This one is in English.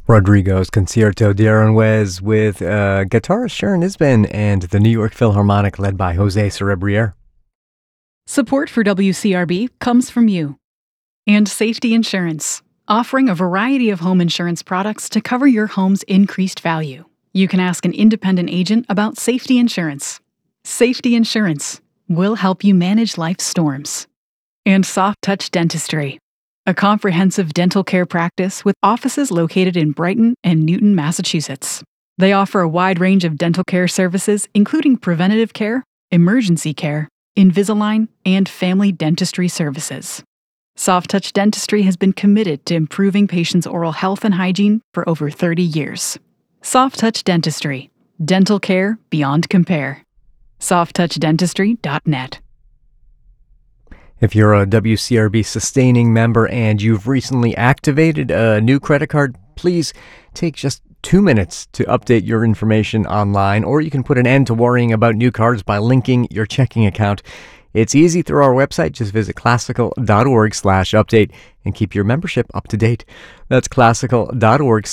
Rodrigo's Concierto d'Aranjuez with guitarist Sharon Isbin and the New York Philharmonic led by Jose Cerebriere. Support for WCRB comes from you. And Safety Insurance, offering a variety of home insurance products to cover your home's increased value. You can ask an independent agent about Safety Insurance. Safety Insurance will help you manage life's storms. And Soft Touch Dentistry, a comprehensive dental care practice with offices located in Brighton and Newton, Massachusetts. They offer a wide range of dental care services, including preventative care, emergency care, Invisalign, and family dentistry services. Soft Touch Dentistry has been committed to improving patients' oral health and hygiene for over 30 years. Soft Touch Dentistry, dental care beyond compare. softtouchdentistry.net. If you're a WCRB sustaining member and you've recently activated a new credit card, please take just 2 minutes to update your information online, or you can put an end to worrying about new cards by linking your checking account. It's easy through our website. Just visit classical.org/update and keep your membership up to date. That's classical.org/update.